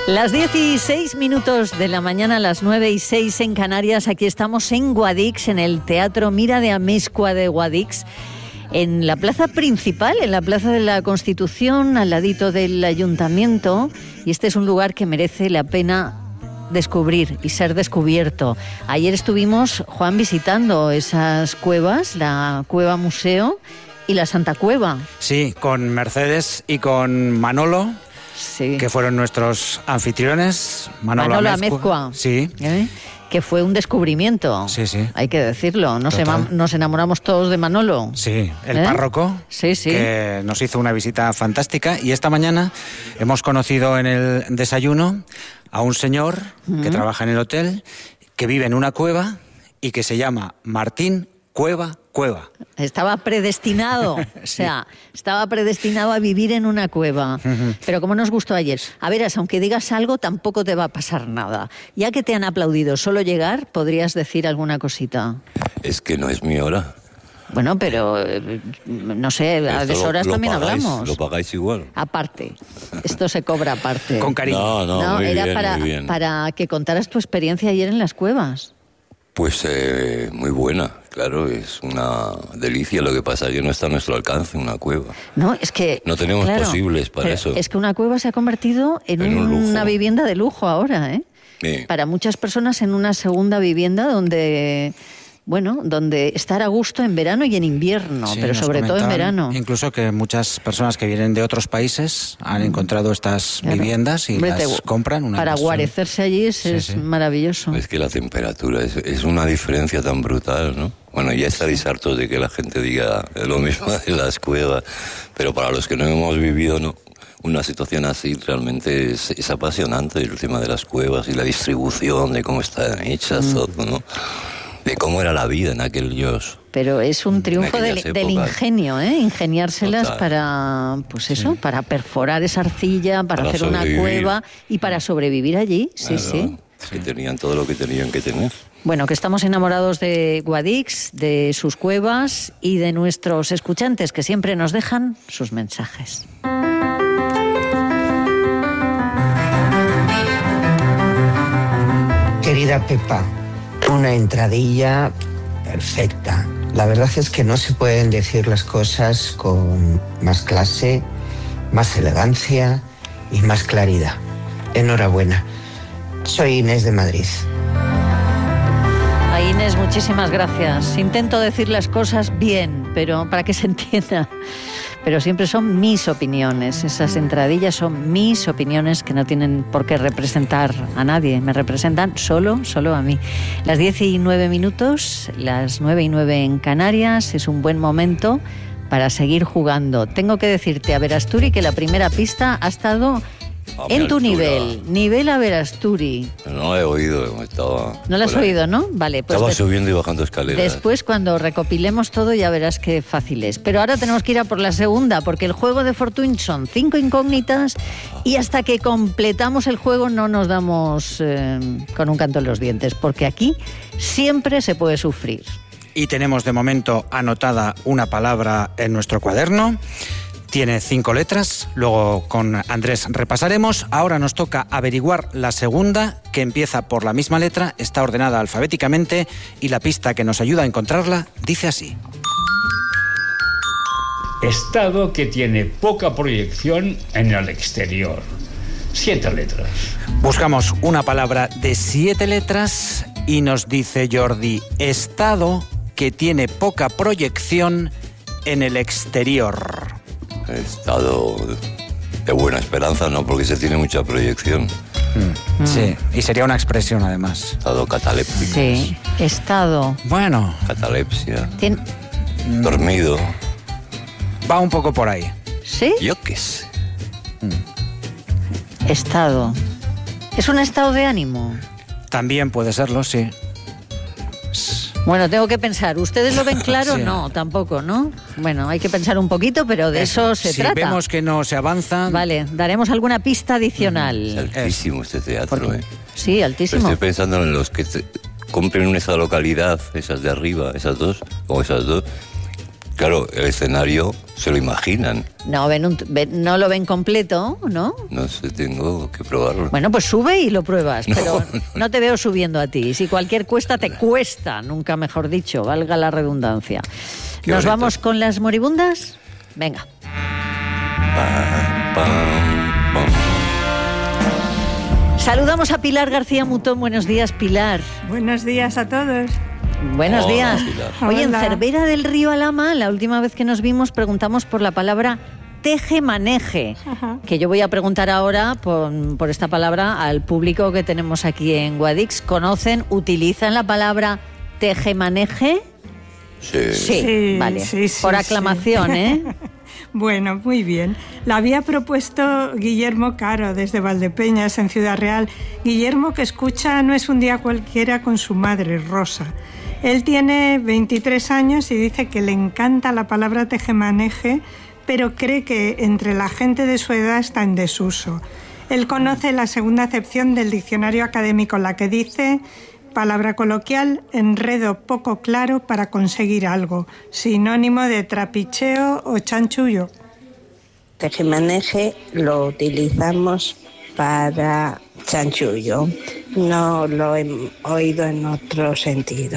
Las 16 de la mañana, las 9:06 en Canarias. Aquí estamos en Guadix, en el Teatro Mira de Amezcua de Guadix, en la plaza principal, en la Plaza de la Constitución, al ladito del Ayuntamiento. Y este es un lugar que merece la pena descubrir y ser descubierto. Ayer estuvimos, Juan, visitando esas cuevas, la Cueva Museo y la Santa Cueva. Sí, con Mercedes y con Manolo. Sí. Que fueron nuestros anfitriones. Manolo Amezcua. Sí. Que fue un descubrimiento. Sí, sí. Hay que decirlo. Nos enamoramos todos de Manolo. Sí, el párroco. Sí, sí. Que nos hizo una visita fantástica. Y esta mañana hemos conocido en el desayuno a un señor que trabaja en el hotel, que vive en una cueva y que se llama Martín Cueva. Estaba predestinado, Sí. O sea, estaba predestinado a vivir en una cueva. Pero como nos gustó ayer, a veras, aunque digas algo, tampoco te va a pasar nada. Ya que te han aplaudido solo llegar, podrías decir alguna cosita. Es que no es mi hora. Bueno, pero no sé, a deshoras también hablamos. Lo pagáis igual. Aparte, esto se cobra aparte. Con cariño. No, muy era bien, muy bien. para que contaras tu experiencia ayer en las cuevas. Pues muy buena, claro, es una delicia. Lo que pasa es que no está a nuestro alcance una cueva. No, es que... No tenemos claro, posibles para eso. Es que una cueva se ha convertido en una vivienda de lujo ahora, ¿eh? Sí. Para muchas personas en una segunda vivienda donde estar a gusto en verano y en invierno, Sí, pero sobre todo en verano. Incluso que muchas personas que vienen de otros países han encontrado estas viviendas y las compran. Para guarecerse allí es maravilloso. Es que la temperatura es una diferencia tan brutal, ¿no? Bueno, ya estaréis hartos de que la gente diga lo mismo de las cuevas, pero para los que no hemos vivido, no. Una situación así realmente es apasionante, el tema de las cuevas y la distribución, de cómo están hechas, todo, ¿no? De cómo era la vida en aquellos... Pero es un triunfo del ingenio, ¿eh? Ingeniárselas Total. Para, pues eso, para perforar esa arcilla, para hacer una cueva y para sobrevivir allí. Sí, Claro, sí. es que tenían todo lo que tenían que tener. Bueno, que estamos enamorados de Guadix, de sus cuevas y de nuestros escuchantes que siempre nos dejan sus mensajes. Querida Pepa, una entradilla perfecta. La verdad es que no se pueden decir las cosas con más clase, más elegancia y más claridad. Enhorabuena. Soy Inés de Madrid. A Inés, muchísimas gracias. Intento decir las cosas bien, pero para que se entienda. Pero siempre son mis opiniones. Esas entradillas son mis opiniones que no tienen por qué representar a nadie. Me representan solo a mí. Las 10:09, las 9:09 en Canarias. Es un buen momento para seguir jugando. Tengo que decirte, Averasturi, que la primera pista ha estado en tu nivel Averasturi. No he oído, estaba... No lo has oído, ¿no? Vale, pues estaba subiendo y bajando escaleras. después, cuando recopilemos todo, ya verás qué fácil es. Pero ahora tenemos que ir a por la segunda, porque el juego de Fortuny son 5 incógnitas y hasta que completamos el juego no nos damos con un canto en los dientes, porque aquí siempre se puede sufrir. Y tenemos de momento anotada una palabra en nuestro cuaderno. Tiene 5 letras, luego con Andrés repasaremos. Ahora nos toca averiguar la segunda, que empieza por la misma letra, está ordenada alfabéticamente y la pista que nos ayuda a encontrarla dice así. Estado que tiene poca proyección en el exterior. 7 letras. Buscamos una palabra de 7 letras y nos dice Jordi, estado que tiene poca proyección en el exterior. Estado de buena esperanza, ¿no? Porque se tiene mucha proyección. Sí, y sería una expresión además. Estado cataléptico. Sí, estado. Bueno, Catalepsia. Dormido. va un poco por ahí. ¿Sí? Yo qué sé. Estado. ¿Es un estado de ánimo? También puede serlo, sí. Bueno, tengo que pensar. ¿Ustedes lo ven claro? Sí. No, tampoco, ¿no? Bueno, hay que pensar un poquito, pero de eso se trata. Si vemos que no se avanza... Vale, daremos alguna pista Es adicional. altísimo este teatro, ¿eh? Sí, Pero altísimo. estoy pensando en los que compren en esa localidad, esas de arriba, esas dos, claro, el escenario se lo imaginan. No, no lo ven completo, ¿no? No sé, tengo que probarlo. Bueno, pues sube y lo pruebas, pero no te veo subiendo a ti. Si cualquier cuesta, te cuesta, nunca mejor dicho, valga la redundancia. ¿Nos vamos con las moribundas? Venga. Saludamos a Pilar García Mutón. Buenos días, Pilar. Buenos días a todos. Buenos días. Oye, en Hola. Cervera del Río Alhama, la última vez que nos vimos, preguntamos por la palabra tejemaneje, que yo voy a preguntar ahora por esta palabra al público que tenemos aquí en Guadix. ¿Conocen, utilizan la palabra tejemaneje? Sí, vale. Sí, por aclamación, sí. ¿eh? Bueno, muy bien. La había propuesto Guillermo Caro desde Valdepeñas, en Ciudad Real. Guillermo, que escucha No es un día cualquiera con su madre, Rosa. Él tiene 23 años y dice que le encanta la palabra tejemaneje, pero cree que entre la gente de su edad está en desuso. Él conoce la segunda acepción del diccionario académico, la que dice: palabra coloquial, enredo poco claro para conseguir algo, sinónimo de trapicheo o chanchullo. Tejemaneje lo utilizamos para chanchullo, no lo he oído en otro sentido.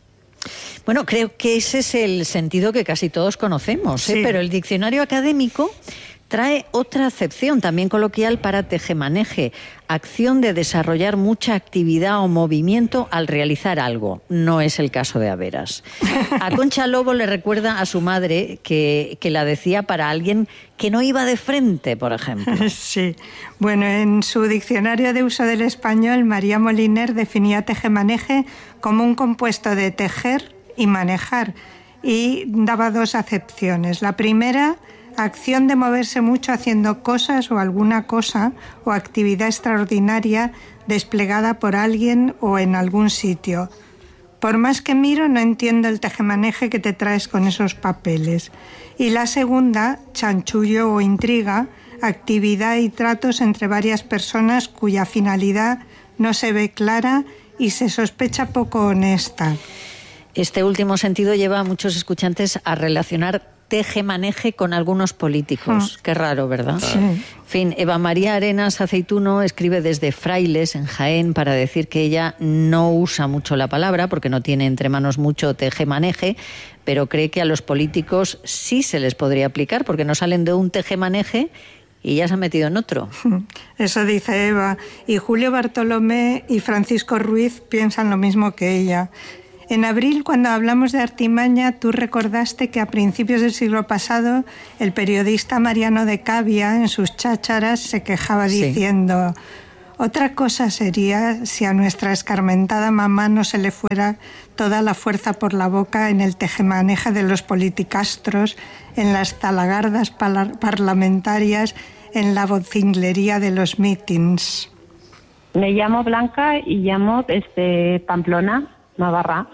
Bueno, creo que ese es el sentido que casi todos conocemos, ¿eh? Sí. Pero el diccionario académico trae otra acepción también coloquial para tejemaneje: acción de desarrollar mucha actividad o movimiento al realizar algo. No es el caso de Averas. A Concha Lobo le recuerda a su madre que la decía para alguien que no iba de frente, por ejemplo. Sí. Bueno, en su diccionario de uso del español, María Moliner definía tejemaneje como un compuesto de tejer y manejar, y daba dos acepciones. La primera, acción de moverse mucho haciendo cosas o alguna cosa o actividad extraordinaria desplegada por alguien o en algún sitio. Por más que miro, no entiendo el tejemaneje que te traes con esos papeles. Y la segunda, chanchullo o intriga, actividad y tratos entre varias personas cuya finalidad no se ve clara y se sospecha poco honesta. Este último sentido lleva a muchos escuchantes a relacionar tejemaneje con algunos políticos. Qué raro, ¿verdad? Sí. En fin, Eva María Arenas Aceituno escribe desde Frailes, en Jaén, para decir que ella no usa mucho la palabra porque no tiene entre manos mucho tejemaneje, pero cree que a los políticos sí se les podría aplicar porque no salen de un tejemaneje y ya se han metido en otro. Eso dice Eva. Y Julio Bartolomé y Francisco Ruiz piensan lo mismo que ella. En abril, cuando hablamos de artimaña, tú recordaste que a principios del siglo pasado el periodista Mariano de Cavia, en sus chácharas, se quejaba diciendo: otra cosa sería si a nuestra escarmentada mamá no se le fuera toda la fuerza por la boca en el tejemaneje de los politicastros, en las talagardas parlamentarias, en la vocinglería de los mítins. Me llamo Blanca y llamo desde Pamplona, Navarra.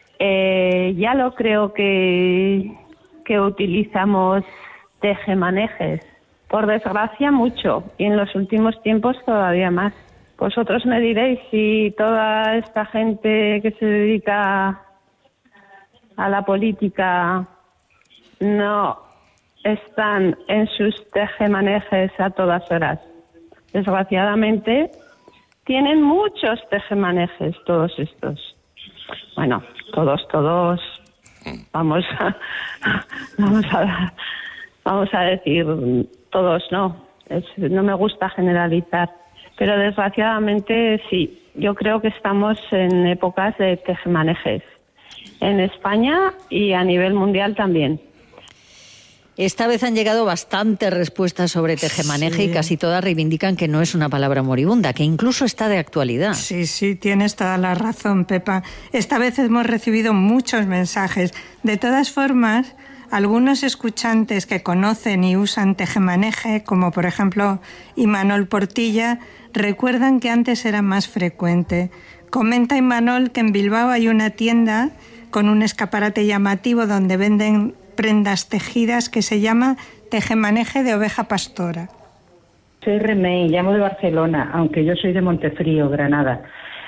Ya lo creo que utilizamos tejemanejes. Por desgracia, mucho. Y en los últimos tiempos todavía más. Vosotros me diréis si toda esta gente que se dedica a la política no están en sus tejemanejes a todas horas. Desgraciadamente, tienen muchos tejemanejes todos estos. Bueno, todos, vamos a decir todos, no me gusta generalizar, pero desgraciadamente sí, yo creo que estamos en épocas de tejemanejes, en España y a nivel mundial también. Esta vez han llegado bastantes respuestas sobre tejemaneje y casi todas reivindican que no es una palabra moribunda, que incluso está de actualidad. Sí, tienes toda la razón, Pepa. Esta vez hemos recibido muchos mensajes. De todas formas, algunos escuchantes que conocen y usan tejemaneje, como por ejemplo Imanol Portilla, recuerdan que antes era más frecuente. Comenta Imanol que en Bilbao hay una tienda con un escaparate llamativo donde venden prendas tejidas que se llama tejemaneje de oveja pastora. Soy Remey, llamo de Barcelona, aunque yo soy de Montefrío, Granada.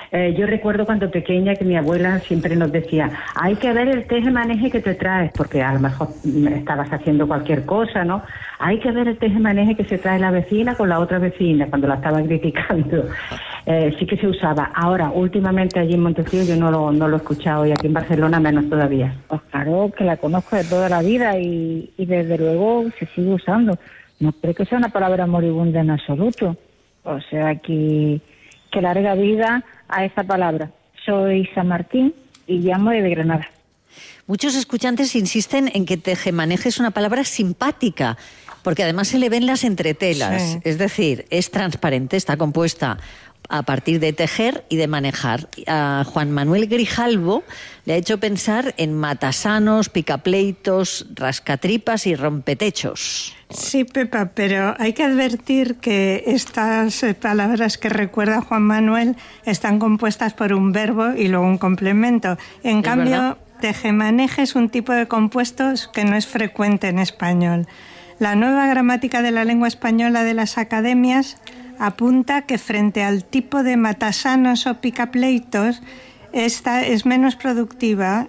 Yo recuerdo cuando pequeña que mi abuela siempre nos decía, hay que ver el teje-maneje que te traes, porque a lo mejor estabas haciendo cualquier cosa, ¿no? Hay que ver el teje-maneje que se trae la vecina con la otra vecina, cuando la estaba criticando. Sí que se usaba. Ahora, últimamente allí en Montecillo yo no lo he escuchado, y aquí en Barcelona menos todavía. Pues claro, que la conozco de toda la vida y desde luego se sigue usando. No creo que sea una palabra moribunda en absoluto. O sea, que larga vida a esa palabra. Soy San Martín y llamo desde Granada. Muchos escuchantes insisten en que tejemaneje es una palabra simpática, porque además se le ven las entretelas. Sí. Es decir, es transparente, está compuesta a partir de tejer y de manejar. A Juan Manuel Grijalvo le ha hecho pensar en matasanos, picapleitos, rascatripas y rompetechos. Sí, Pepa, pero hay que advertir que estas palabras que recuerda Juan Manuel están compuestas por un verbo y luego un complemento. En cambio, tejemaneje es un tipo de compuestos que no es frecuente en español. La nueva gramática de la lengua española de las academias apunta que frente al tipo de matasanos o picapleitos, esta es menos productiva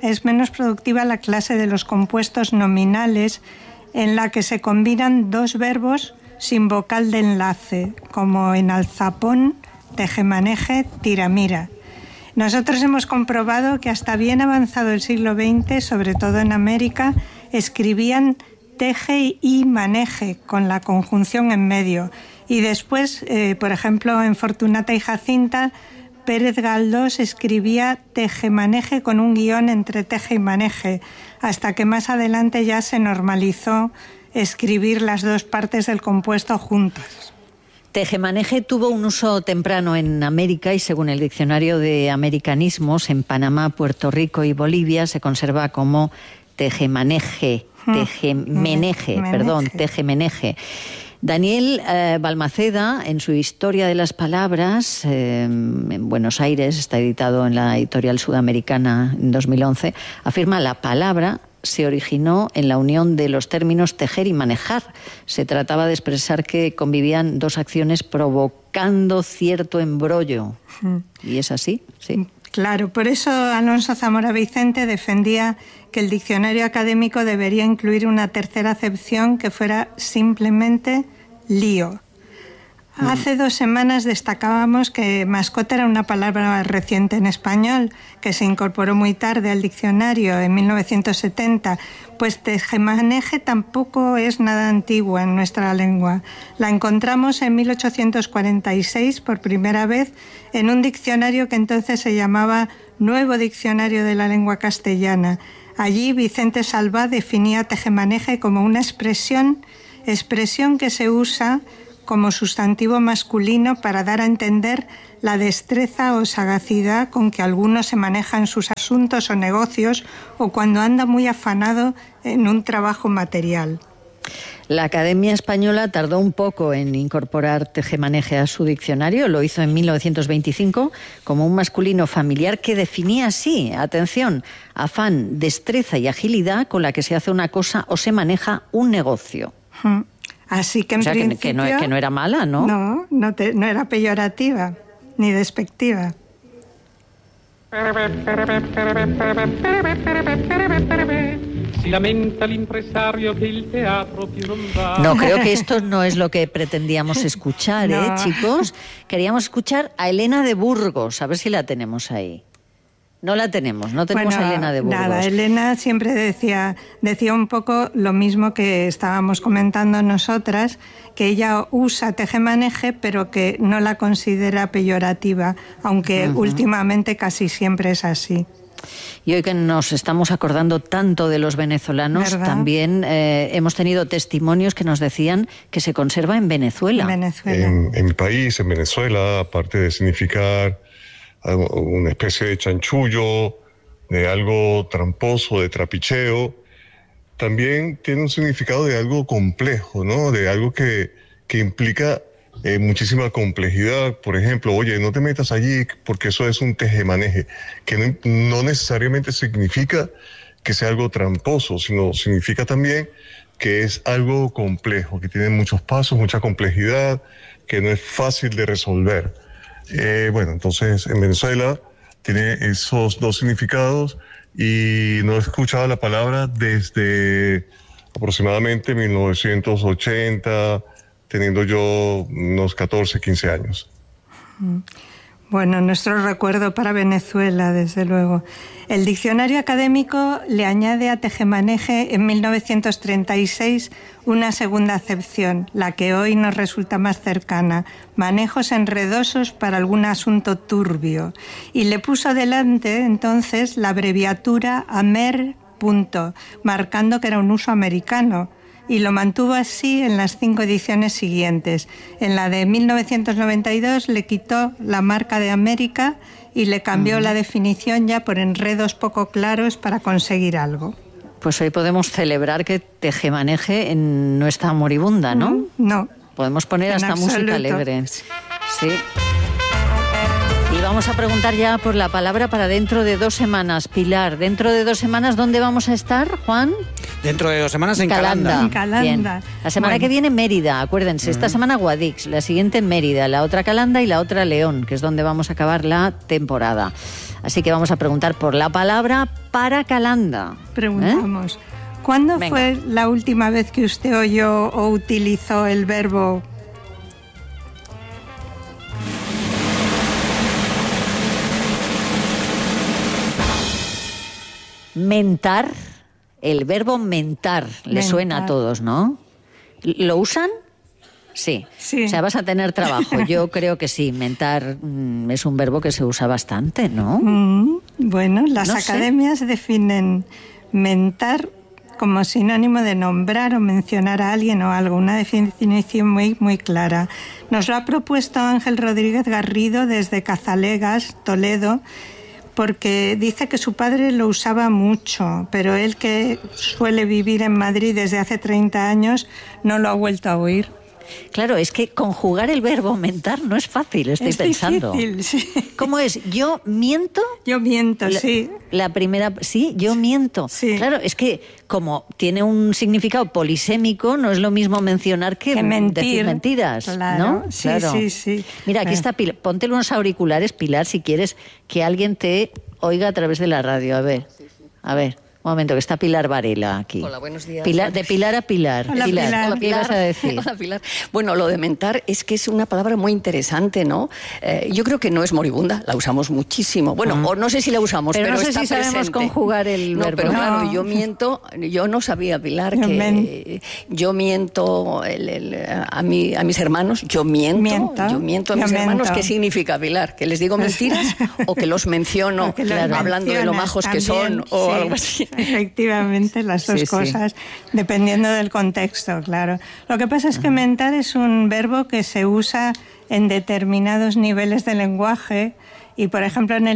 la clase de los compuestos nominales, en la que se combinan dos verbos sin vocal de enlace, como en alzapón, tejemaneje, tiramira. Nosotros hemos comprobado que hasta bien avanzado el siglo XX, sobre todo en América, escribían teje y maneje con la conjunción en medio. Y después, por ejemplo, en Fortunata y Jacinta, Pérez Galdós escribía tejemaneje con un guión entre teje y maneje, hasta que más adelante ya se normalizó escribir las dos partes del compuesto juntas. Tejemaneje tuvo un uso temprano en América y según el diccionario de americanismos, en Panamá, Puerto Rico y Bolivia se conserva como tejemeneje. Daniel Balmaceda, en su Historia de las Palabras, en Buenos Aires, está editado en la editorial Sudamericana en 2011, afirma la palabra se originó en la unión de los términos tejer y manejar. Se trataba de expresar que convivían dos acciones provocando cierto embrollo. ¿Y es así? Sí. Claro, por eso Alonso Zamora Vicente defendía que el diccionario académico debería incluir una tercera acepción que fuera simplemente lío. Hace 2 semanas destacábamos que mascota era una palabra reciente en español, que se incorporó muy tarde al diccionario, en 1970, pues tejemaneje tampoco es nada antigua en nuestra lengua. La encontramos en 1846 por primera vez en un diccionario que entonces se llamaba Nuevo Diccionario de la Lengua Castellana. Allí Vicente Salvá definía tejemaneje como una expresión que se usa como sustantivo masculino para dar a entender la destreza o sagacidad con que alguno se maneja en sus asuntos o negocios o cuando anda muy afanado en un trabajo material. La Academia Española tardó un poco en incorporar tejemaneje a su diccionario. Lo hizo en 1925 como un masculino familiar que definía así, atención, afán, destreza y agilidad con la que se hace una cosa o se maneja un negocio. Así que en principio... que no era mala, ¿no? No era peyorativa ni despectiva. No, creo que esto no es lo que pretendíamos escuchar, chicos. Queríamos escuchar a Elena de Burgos, a ver si la tenemos ahí. No la tenemos, no tenemos a Elena de Burgos. Nada, Elena siempre decía un poco lo mismo que estábamos comentando nosotras, que ella usa tejemaneje, pero que no la considera peyorativa, aunque últimamente casi siempre es así. Y hoy que nos estamos acordando tanto de los venezolanos, ¿verdad? También hemos tenido testimonios que nos decían que se conserva en Venezuela. En mi país, en Venezuela, aparte de significar una especie de chanchullo, de algo tramposo, de trapicheo, también tiene un significado de algo complejo, ¿no? De algo que implica muchísima complejidad. Por ejemplo, oye, no te metas allí porque eso es un tejemaneje, que no necesariamente significa que sea algo tramposo, sino significa también que es algo complejo, que tiene muchos pasos, mucha complejidad, que no es fácil de resolver. Bueno, entonces en Venezuela tiene esos dos significados y no he escuchado la palabra desde aproximadamente 1980, teniendo yo unos 14, 15 años. Bueno, nuestro recuerdo para Venezuela, desde luego. El diccionario académico le añade a tejemaneje en 1936 una segunda acepción, la que hoy nos resulta más cercana: manejos enredosos para algún asunto turbio. Y le puso delante entonces la abreviatura AMER, marcando que era un uso americano. Y lo mantuvo así en las 5 ediciones siguientes. En la de 1992 le quitó la marca de América y le cambió la definición ya por enredos poco claros para conseguir algo. Pues hoy podemos celebrar que tejemaneje no está moribunda, ¿no? No. Podemos poner hasta música alegre. Sí. Y vamos a preguntar ya por la palabra para dentro de 2 semanas. Pilar, dentro de 2 semanas, ¿dónde vamos a estar, Juan? Dentro de 2 semanas en Calanda. En Calanda. Bien. La semana que viene Mérida, acuérdense. Esta semana Guadix, la siguiente Mérida, la otra Calanda y la otra León, que es donde vamos a acabar la temporada. Así que vamos a preguntar por la palabra para Calanda. Preguntamos, ¿cuándo fue la última vez que usted oyó o utilizó el verbo mentar? El verbo mentar le suena a todos, ¿no? ¿Lo usan? Sí. O sea, vas a tener trabajo. Yo creo que sí. Mentar es un verbo que se usa bastante, ¿no? Bueno, las academias definen mentar como sinónimo de nombrar o mencionar a alguien o algo. Una definición muy, muy clara. Nos lo ha propuesto Ángel Rodríguez Garrido desde Cazalegas, Toledo, porque dice que su padre lo usaba mucho, pero él, que suele vivir en Madrid desde hace 30 años, no lo ha vuelto a oír. Claro, es que conjugar el verbo mentar no es fácil, estoy pensando. Es difícil, sí. ¿Cómo es? ¿Yo miento? Yo miento, sí. La primera, sí, yo miento. Sí. Claro, es que como tiene un significado polisémico, no es lo mismo mencionar que mentir. Decir mentiras, claro, ¿no? sí, claro. Sí. Mira, aquí está Pilar. Ponte unos auriculares, Pilar, si quieres que alguien te oiga a través de la radio. A ver, un momento, que está Pilar Varela aquí. Hola, buenos días. De Pilar a Pilar. Hola, Pilar. ¿Qué ibas a decir? Hola, Pilar. Bueno, lo de mentar es que es una palabra muy interesante, ¿no? Yo creo que no es moribunda, la usamos muchísimo. Bueno, o no sé si la usamos, pero no sé está si sabemos presente. conjugar el verbo. Pero claro, yo miento, yo no sabía, Pilar, que yo miento a mis hermanos, yo miento a mis hermanos. ¿Qué significa, Pilar? ¿Que les digo mentiras o que los menciono hablando de lo majos que son o algo así? Efectivamente, las dos cosas, dependiendo del contexto, claro. Lo que pasa es que mentar es un verbo que se usa en determinados niveles de lenguaje y, por ejemplo, en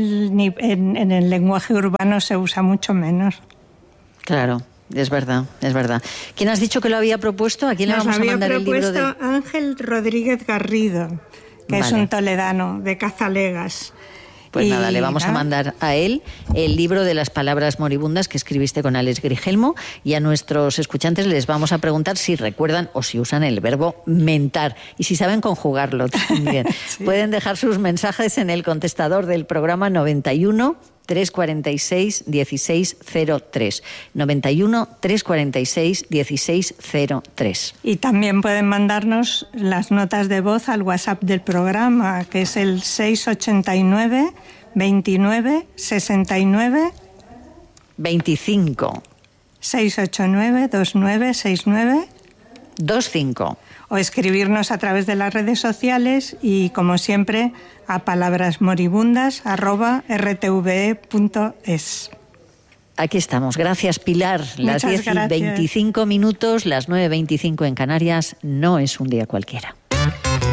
el lenguaje urbano se usa mucho menos. Claro. Es verdad. ¿Quién has dicho que lo había propuesto? ¿A quién le vamos a mandar el libro? Nos había propuesto Ángel Rodríguez Garrido, que es un toledano de Cazalegas. Pues nada, le vamos a mandar a él el libro de las palabras moribundas que escribiste con Alex Grigelmo, y a nuestros escuchantes les vamos a preguntar si recuerdan o si usan el verbo mentar y si saben conjugarlo también. Pueden dejar sus mensajes en el contestador del programa 91 346 1603. 91 346 1603. Y también pueden mandarnos las notas de voz al WhatsApp del programa, que es el 689 29 69 25. 689 29 69 25. O escribirnos a través de las redes sociales y, como siempre, a palabrasmoribundas@rtve.es. Aquí estamos. Gracias, Pilar. Las 10:25, las 9:25 en Canarias. No es un día cualquiera.